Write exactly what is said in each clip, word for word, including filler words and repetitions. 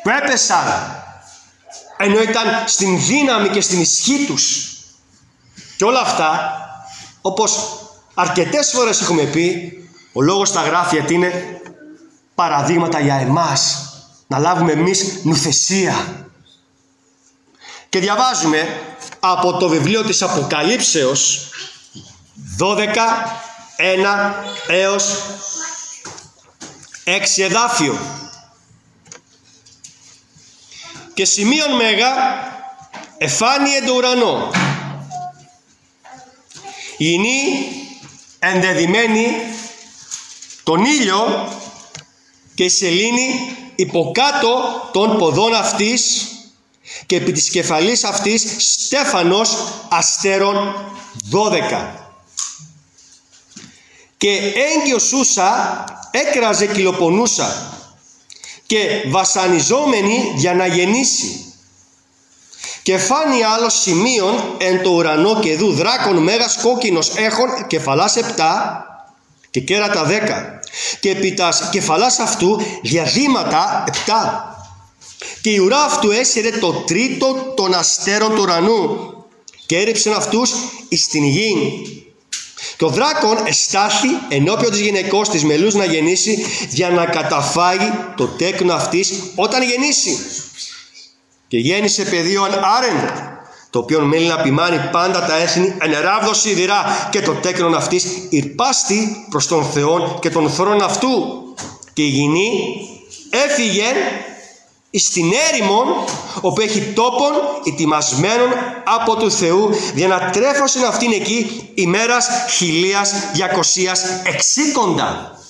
που έπεσαν ενώ ήταν στην δύναμη και στην ισχύ τους. Και όλα αυτά, όπως αρκετές φορές έχουμε πει, ο λόγος στα γράφει γιατί είναι παραδείγματα για εμάς, να λάβουμε εμείς νουθεσία. Και διαβάζουμε από το βιβλίο της Αποκαλύψεως δώδεκα, ένα έως έξι εδάφιο. Και σημείων μέγα εφάνει εν το ουρανό, είναι ενδεδειμένη τον ήλιο και η σελήνη υποκάτω των ποδών αυτής και επί της κεφαλής αυτής στέφανος αστέρων δώδεκα. Και έγκυος ούσα έκραζε κυλοπονούσα και βασανιζόμενη για να γεννήσει. Και φάνη άλλο σημείων εν το ουρανό και δου δράκον μέγας κόκκινος έχων κεφαλάς επτά και κέρατα δέκα. Και επί τας κεφαλάς αυτού διαδήματα επτά. Και η ουρά αυτού έσυρε το τρίτο των αστέρων του ουρανού και έριψεν αυτούς εις την γη. Και ο δράκον εστάθη ενώπιον της γυναικός της μελούς να γεννήσει, για να καταφάγει το τέκνο αυτής όταν γεννήσει. Και γέννησε παιδίον άρεν, το οποίον μέλει να ποιμάνει πάντα τα έθνη εν ράβδο σιδηρά, και το τέκνον αυτής ηρπάστη προς τον Θεόν και τον θρόν αυτού. Και η γυνή έφυγε εις την έρημον, όπου έχει τόπον ετοιμασμένον από του Θεού, για να τρέφωσιν αυτήν εκεί ημέρας χιλίας διακοσίας εξήκοντα.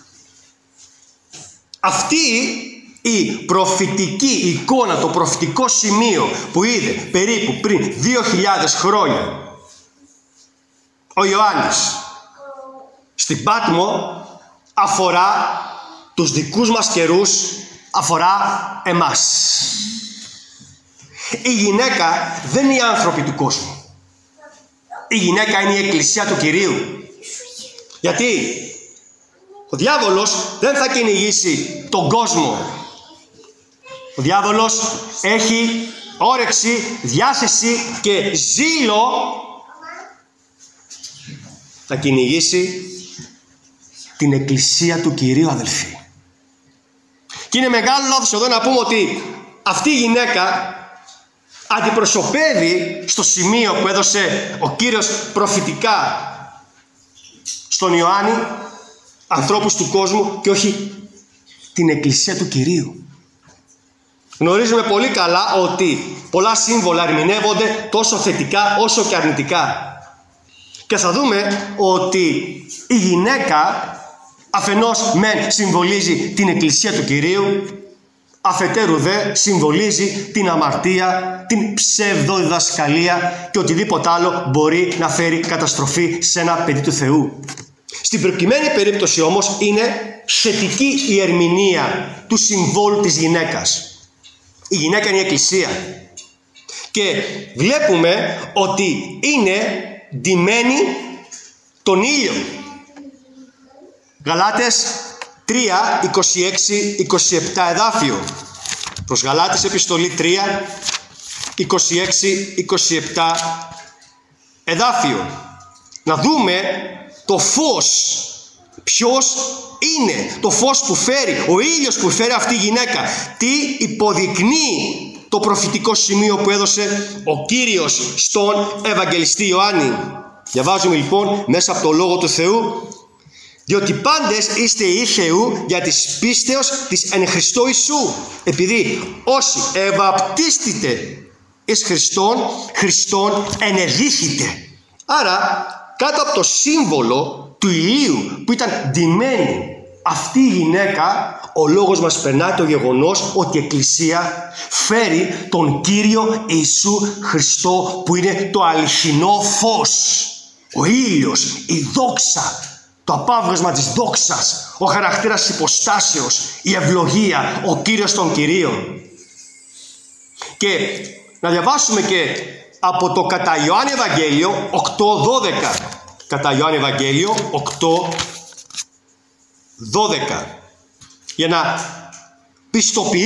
Αυτή η προφητική εικόνα, το προφητικό σημείο που είδε περίπου πριν δύο χιλιάδες χρόνια ο Ιωάννης στην Πάτμο, αφορά τους δικούς μας καιρούς, αφορά εμάς. Η γυναίκα δεν είναι οι άνθρωποι του κόσμου. Η γυναίκα είναι η εκκλησία του Κυρίου. Γιατί ο διάβολος δεν θα κυνηγήσει τον κόσμο. Ο διάβολος έχει όρεξη, διάθεση και ζήλο θα κυνηγήσει την εκκλησία του Κυρίου, αδελφοί. Και είναι μεγάλο λάθος εδώ να πούμε ότι αυτή η γυναίκα αντιπροσωπεύει στο σημείο που έδωσε ο Κύριος προφητικά στον Ιωάννη ανθρώπους του κόσμου και όχι την εκκλησία του Κυρίου. Γνωρίζουμε πολύ καλά ότι πολλά σύμβολα ερμηνεύονται τόσο θετικά όσο και αρνητικά. Και θα δούμε ότι η γυναίκα αφενός μεν συμβολίζει την εκκλησία του Κυρίου, αφετέρου δε συμβολίζει την αμαρτία, την ψευδοδιδασκαλία και οτιδήποτε άλλο μπορεί να φέρει καταστροφή σε ένα παιδί του Θεού. Στην προκειμένη περίπτωση όμως είναι θετική η ερμηνεία του συμβόλου της γυναίκας. Η γυναίκα είναι η εκκλησία και βλέπουμε ότι είναι ντυμένη τον ήλιο. Γαλάτες τρία, είκοσι έξι, είκοσι επτά εδάφιο. Προς Γαλάτες επιστολή τρία, είκοσι έξι, είκοσι επτά εδάφιο. Να δούμε το φως. Ποιος είναι το φως που φέρει, ο ήλιος που φέρει αυτή η γυναίκα. Τι υποδεικνύει το προφητικό σημείο που έδωσε ο Κύριος στον Ευαγγελιστή Ιωάννη. Διαβάζουμε λοιπόν μέσα από το Λόγο του Θεού. Διότι πάντες είστε οι Θεού για της πίστεως της εν Χριστώ Ιησού. Επειδή όσοι ευαπτίστητε εις Χριστόν, Χριστόν ενεδείχητε. Άρα κάτω από το σύμβολο του ηλίου που ήταν ντυμένη αυτή η γυναίκα, ο λόγος μας περνάει το γεγονός ότι η Εκκλησία φέρει τον Κύριο Ιησού Χριστό, που είναι το αληθινό φως, ο ήλιος, η δόξα, το απάβγασμα της δόξας, ο χαρακτήρας της υποστάσεως, η ευλογία, ο Κύριος των Κυρίων. Και να διαβάσουμε και από το κατά Ιωάννη Ευαγγέλιο οκτώ δώδεκα. Κατά Ιωάννη Ευαγγέλιο οκτώ δώδεκα. Για να πιστοποιήσουμε